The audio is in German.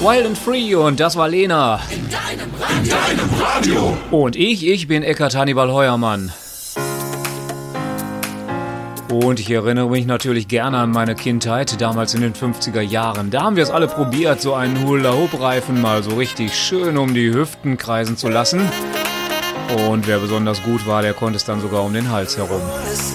Wild and Free und das war Lena. In deinem Radio. Und ich bin Eckart Hannibal Heuermann. Und ich erinnere mich natürlich gerne an meine Kindheit, damals in den 50er Jahren. Da haben wir es alle probiert, so einen Hula-Hoop-Reifen mal so richtig schön um die Hüften kreisen zu lassen. Und wer besonders gut war, der konnte es dann sogar um den Hals herum.